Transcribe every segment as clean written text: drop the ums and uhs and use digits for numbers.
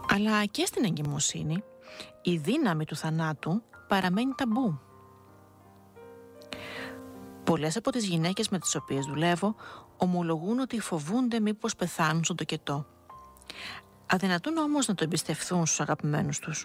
Αλλά και στην εγκυμοσύνη η δύναμη του θανάτου παραμένει ταμπού. Πολλές από τις γυναίκες με τις οποίες δουλεύω ομολογούν ότι φοβούνται μήπως πεθάνουν στον τοκετό. Αδυνατούν όμως να το εμπιστευθούν στους αγαπημένους τους.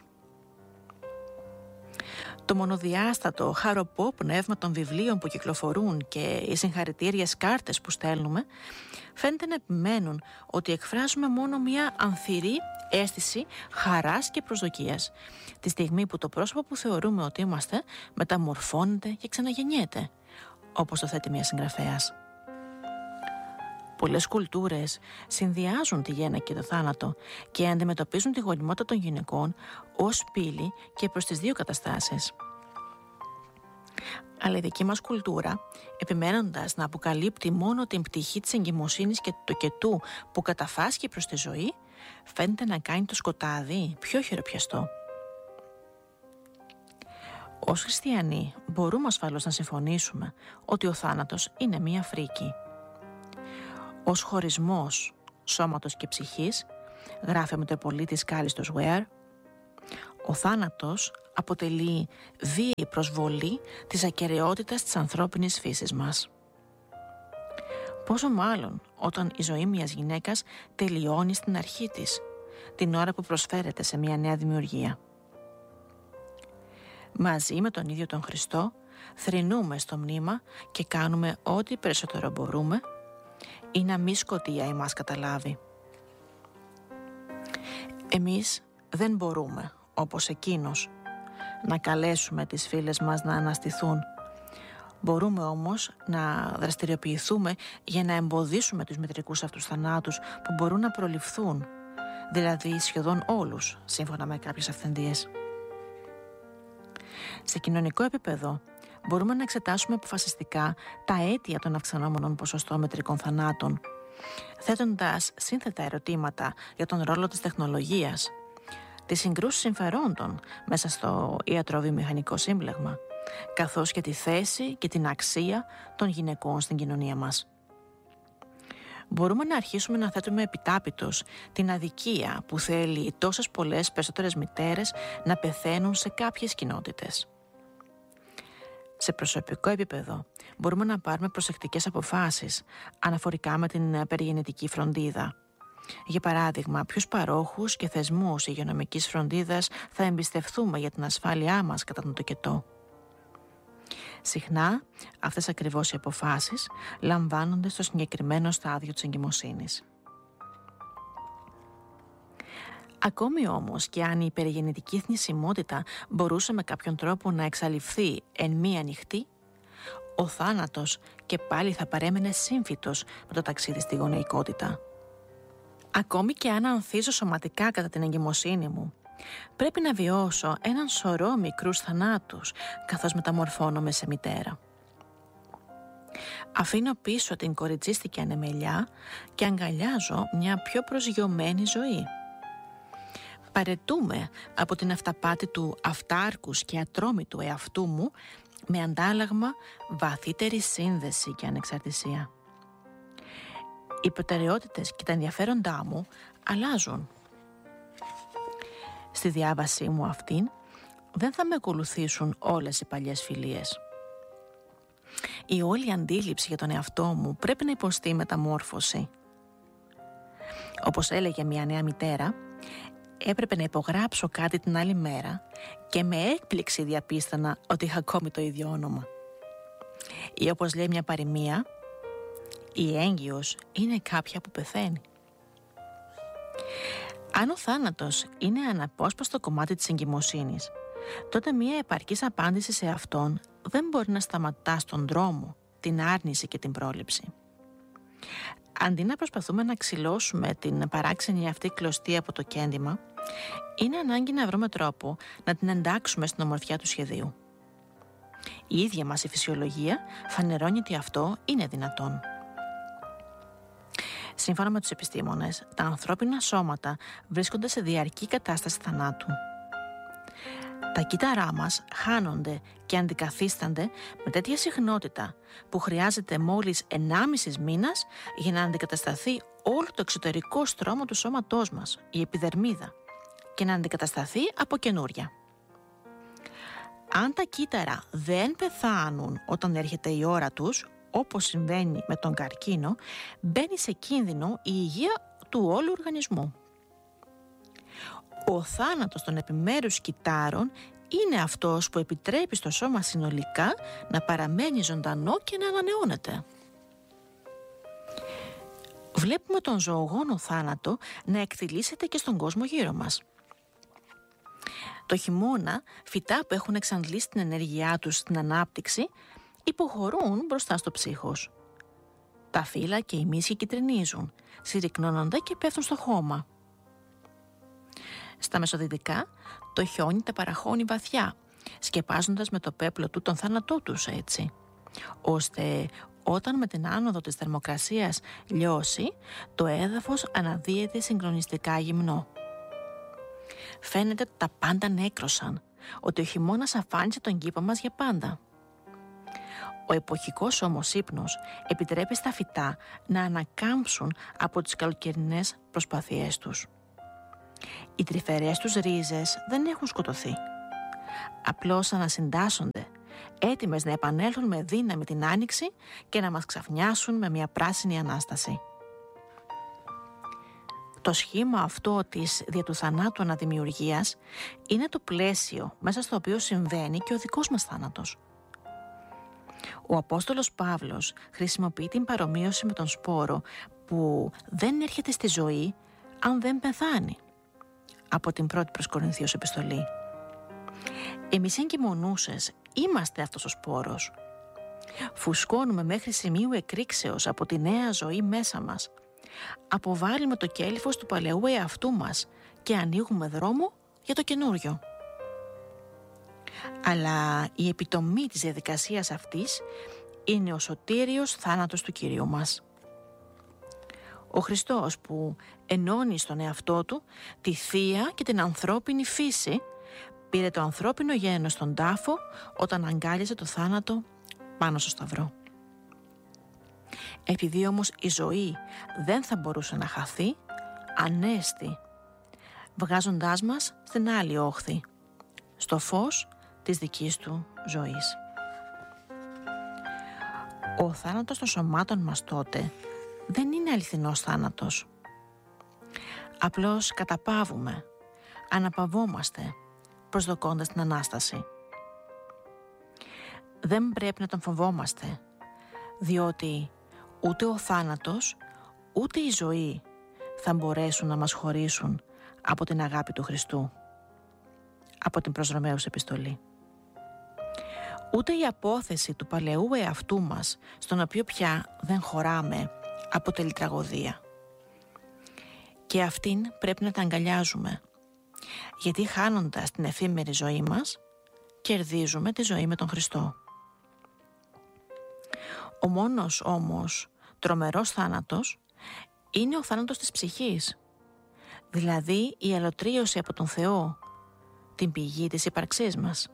Το μονοδιάστατο, χαροπό πνεύμα των βιβλίων που κυκλοφορούν και οι συγχαρητήριες κάρτες που στέλνουμε φαίνεται να επιμένουν ότι εκφράζουμε μόνο μια ανθυρή αίσθηση χαράς και προσδοκίας, τη στιγμή που το πρόσωπο που θεωρούμε ότι είμαστε μεταμορφώνεται και ξαναγεννιέται, όπως το θέτει μια συγγραφέας. Πολλές κουλτούρες συνδυάζουν τη γέννα και το θάνατο και αντιμετωπίζουν τη γονιμότητα των γυναικών ως πύλη και προς τις δύο καταστάσεις. Αλλά η δική μας κουλτούρα, επιμένοντας να αποκαλύπτει μόνο την πτυχή της εγκυμοσύνης και του τοκετού που καταφάσκει προς τη ζωή, φαίνεται να κάνει το σκοτάδι πιο χειροπιαστό. Ως χριστιανοί μπορούμε ασφαλώς να συμφωνήσουμε ότι ο θάνατος είναι μία φρίκη. Ως χωρισμός σώματος και ψυχής, γράφει ο Μητροπολίτης Κάλιστος Ware, ο θάνατος αποτελεί βίαιη προσβολή της ακεραιότητας της ανθρώπινης φύσης μας. Πόσο μάλλον όταν η ζωή μιας γυναίκας τελειώνει στην αρχή της, την ώρα που προσφέρεται σε μια νέα δημιουργία. Μαζί με τον ίδιο τον Χριστό θρηνούμε στο μνήμα και κάνουμε ό,τι περισσότερο μπορούμε ή να μη σκοτία εμάς καταλάβει. Εμείς δεν μπορούμε, όπως εκείνος, να καλέσουμε τις φίλες μας να αναστηθούν. Μπορούμε όμως να δραστηριοποιηθούμε για να εμποδίσουμε τους μητρικούς αυτούς θανάτους που μπορούν να προληφθούν, δηλαδή σχεδόν όλους, σύμφωνα με κάποιες αυθεντίες. Σε κοινωνικό επίπεδο μπορούμε να εξετάσουμε αποφασιστικά τα αίτια των αυξανόμενων ποσοστών μητρικών θανάτων, θέτοντας σύνθετα ερωτήματα για τον ρόλο της τεχνολογίας, τις συγκρούσεις συμφερόντων μέσα στο ιατροβιομηχανικό σύμπλεγμα, καθώς και τη θέση και την αξία των γυναικών στην κοινωνία μας. Μπορούμε να αρχίσουμε να θέτουμε επιτάπητος την αδικία που θέλει τόσες πολλές περισσότερες μητέρες να πεθαίνουν σε κάποιες κοινότητες. Σε προσωπικό επίπεδο μπορούμε να πάρουμε προσεκτικές αποφάσεις αναφορικά με την περιγεννητική φροντίδα. Για παράδειγμα, ποιους παρόχους και θεσμούς υγειονομικής φροντίδας θα εμπιστευτούμε για την ασφάλειά μας κατά τον τοκετό. Συχνά αυτές ακριβώς οι αποφάσεις λαμβάνονται στο συγκεκριμένο στάδιο της εγκυμοσύνης. Ακόμη όμως και αν η περιγεννητική θνησιμότητα μπορούσε με κάποιον τρόπο να εξαλειφθεί εν μία νυχτή, ο θάνατος και πάλι θα παρέμενε σύμφυτος με το ταξίδι στη γονεϊκότητα. Ακόμη και αν ανθίζω σωματικά κατά την εγκυμοσύνη μου, πρέπει να βιώσω έναν σωρό μικρούς θανάτους καθώς μεταμορφώνομαι σε μητέρα. Αφήνω πίσω την κοριτσίστικη ανεμελιά και αγκαλιάζω μια πιο προσγειωμένη ζωή. Παρετούμε από την αυταπάτη του αυτάρκους και ατρόμητου εαυτού μου με αντάλλαγμα βαθύτερη σύνδεση και ανεξαρτησία. Οι προτεραιότητες και τα ενδιαφέροντά μου αλλάζουν. Στη διάβασή μου αυτήν δεν θα με ακολουθήσουν όλες οι παλιές φιλίες. Η όλη αντίληψη για τον εαυτό μου πρέπει να υποστεί μεταμόρφωση. Όπως έλεγε μια νέα μητέρα, έπρεπε να υπογράψω κάτι την άλλη μέρα και με έκπληξη διαπίστανα ότι είχα ακόμη το ίδιο όνομα. Ή όπως λέει μια παροιμία, η έγκυος είναι κάποια που πεθαίνει. Αν ο θάνατος είναι αναπόσπαστο κομμάτι της εγκυμοσύνης, τότε μια επαρκής απάντηση σε αυτόν δεν μπορεί να σταματά στον δρόμο, την άρνηση και την πρόληψη. Αντί να προσπαθούμε να ξυλώσουμε την παράξενη αυτή κλωστή από το κέντημα, είναι ανάγκη να βρούμε τρόπο να την εντάξουμε στην ομορφιά του σχεδίου. Η ίδια μας η φυσιολογία φανερώνει ότι αυτό είναι δυνατόν. Σύμφωνα με τους επιστήμονες, τα ανθρώπινα σώματα βρίσκονται σε διαρκή κατάσταση θανάτου. Τα κύτταρά μας χάνονται και αντικαθίστανται με τέτοια συχνότητα που χρειάζεται μόλις 1,5 μήνας για να αντικατασταθεί όλο το εξωτερικό στρώμα του σώματός μας, η επιδερμίδα, και να αντικατασταθεί από καινούρια. Αν τα κύτταρα δεν πεθάνουν όταν έρχεται η ώρα τους, όπως συμβαίνει με τον καρκίνο, μπαίνει σε κίνδυνο η υγεία του όλου οργανισμού. Ο θάνατος των επιμέρους κυττάρων είναι αυτός που επιτρέπει στο σώμα συνολικά να παραμένει ζωντανό και να ανανεώνεται. Βλέπουμε τον ζωογόνο θάνατο να εκτιλήσεται και στον κόσμο γύρω μας. Το χειμώνα, φυτά που έχουν εξαντλήσει την ενέργειά τους στην ανάπτυξη υποχωρούν μπροστά στο ψύχος. Τα φύλλα και οι μύσχοι κυτρινίζουν, συρρυκνώνονται και πέφτουν στο χώμα. Στα μεσοδυτικά, το χιόνι τα παραχώνει βαθιά, σκεπάζοντας με το πέπλο του τον θάνατό τους έτσι, ώστε όταν με την άνοδο της θερμοκρασίας λιώσει, το έδαφος αναδύεται συγκλονιστικά γυμνό. Φαίνεται ότι τα πάντα νέκρωσαν, ότι ο χειμώνας αφάνισε τον κήπο μας για πάντα. Ο εποχικός όμως ύπνος επιτρέπει στα φυτά να ανακάμψουν από τις καλοκαιρινές προσπάθειές τους. Οι τρυφερές τους ρίζες δεν έχουν σκοτωθεί. Απλώς ανασυντάσσονται, έτοιμες να επανέλθουν με δύναμη την άνοιξη και να μας ξαφνιάσουν με μια πράσινη Ανάσταση. Το σχήμα αυτό της δια του θανάτου αναδημιουργίας είναι το πλαίσιο μέσα στο οποίο συμβαίνει και ο δικός μας θάνατος. Ο Απόστολος Παύλος χρησιμοποιεί την παρομοίωση με τον σπόρο που δεν έρχεται στη ζωή αν δεν πεθάνει, από την 1η προς Κορινθίους επιστολή. Εμείς εγκυμονούσες είμαστε αυτός ο σπόρος. Φουσκώνουμε μέχρι σημείου εκρήξεως από τη νέα ζωή μέσα μας. Αποβάλλουμε το κέλυφος του παλαιού εαυτού μας και ανοίγουμε δρόμο για το καινούριο. Αλλά η επιτομή της διαδικασίας αυτής είναι ο σωτήριος θάνατος του Κυρίου μας. Ο Χριστός που ενώνει στον εαυτό του τη θεία και την ανθρώπινη φύση, πήρε το ανθρώπινο γένος στον τάφο όταν αγκάλιασε το θάνατο πάνω στο σταυρό. Επειδή όμως η ζωή δεν θα μπορούσε να χαθεί, ανέστη, βγάζοντάς μας στην άλλη όχθη, στο φως της δικής του ζωής. Ο θάνατος των σωμάτων μας τότε δεν είναι αληθινός θάνατος. Απλώς καταπαύουμε, αναπαυόμαστε, προσδοκώντας την Ανάσταση. Δεν πρέπει να τον φοβόμαστε, διότι ούτε ο θάνατος, ούτε η ζωή θα μπορέσουν να μας χωρίσουν από την αγάπη του Χριστού, από την προς Ρωμαίους επιστολή. Ούτε η απόθεση του παλαιού εαυτού μας, στον οποίο πια δεν χωράμε, αποτελεί τραγωδία. Και αυτήν πρέπει να τα αγκαλιάζουμε, γιατί χάνοντας την εφήμερη ζωή μας, κερδίζουμε τη ζωή με τον Χριστό. Ο μόνος όμως τρομερός θάνατος είναι ο θάνατος της ψυχής, δηλαδή η αλωτρίωση από τον Θεό, την πηγή της ύπαρξής μας.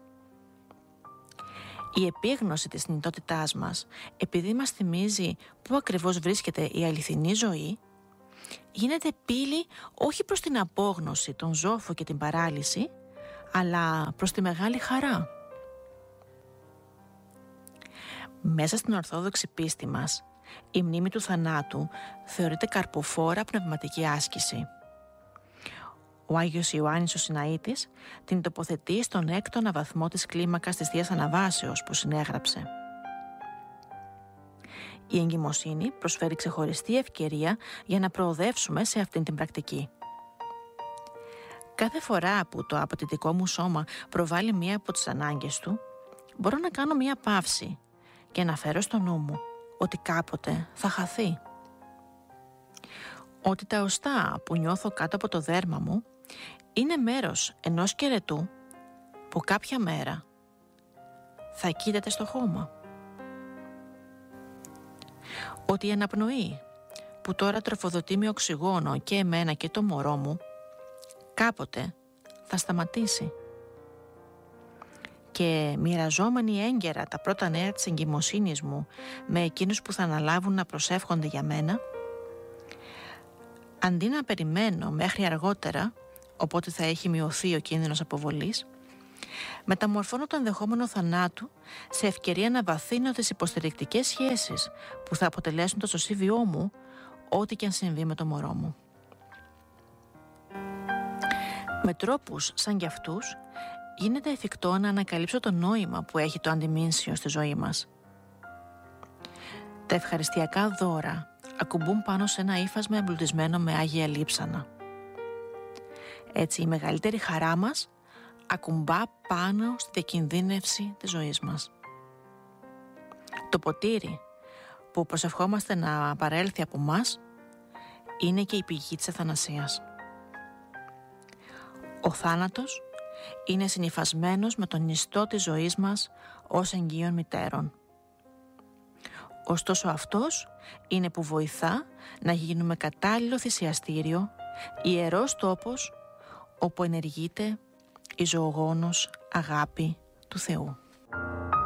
Η επίγνωση της θνητότητάς μας, επειδή μας θυμίζει πού ακριβώς βρίσκεται η αληθινή ζωή, γίνεται πύλη όχι προς την απόγνωση, τον ζόφο και την παράλυση, αλλά προς τη μεγάλη χαρά. Μέσα στην ορθόδοξη πίστη μας, η μνήμη του θανάτου θεωρείται καρποφόρα πνευματική άσκηση. Ο Άγιος Ιωάννης ο Συναΐτης την τοποθετεί στον 6ο αναβαθμό της κλίμακας της Θείας Αναβάσεως που συνέγραψε. Η εγκυμοσύνη προσφέρει ξεχωριστή ευκαιρία για να προοδεύσουμε σε αυτήν την πρακτική. Κάθε φορά που το απαιτητικό μου σώμα προβάλλει μία από τις ανάγκες του, μπορώ να κάνω μία παύση και να φέρω στο νου μου ότι κάποτε θα χαθεί. Ότι τα οστά που νιώθω κάτω από το δέρμα μου είναι μέρος ενός κερετού που κάποια μέρα θα κοίταται στο χώμα. Ότι η αναπνοή που τώρα τροφοδοτεί με οξυγόνο και εμένα και το μωρό μου κάποτε θα σταματήσει. Και μοιραζόμενοι έγκαιρα τα πρώτα νέα της εγκυμοσύνης μου με εκείνους που θα αναλάβουν να προσεύχονται για μένα, αντί να περιμένω μέχρι αργότερα, οπότε θα έχει μειωθεί ο κίνδυνος αποβολής, μεταμορφώνω το ενδεχόμενο θανάτου σε ευκαιρία να βαθύνω τις υποστηρικτικές σχέσεις που θα αποτελέσουν το σωσίβιό μου, ό,τι και αν συμβεί με το μωρό μου. Με τρόπους σαν κι αυτούς γίνεται εφικτό να ανακαλύψω το νόημα που έχει το αντιμήνσιο στη ζωή μας. Τα ευχαριστιακά δώρα ακουμπούν πάνω σε ένα ύφασμα εμπλουτισμένο με άγια λείψανα. Έτσι η μεγαλύτερη χαρά μας ακουμπά πάνω στη διακινδύνευση της ζωής μας. Το ποτήρι που προσευχόμαστε να παρέλθει από μας είναι και η πηγή της αθανασίας. Ο θάνατος είναι συνυφασμένος με τον ιστό της ζωής μας ως εγγύων μητέρων. Ωστόσο αυτός είναι που βοηθά να γίνουμε κατάλληλο θυσιαστήριο, ιερός τόπος όπου ενεργείται η ζωογόνος αγάπη του Θεού.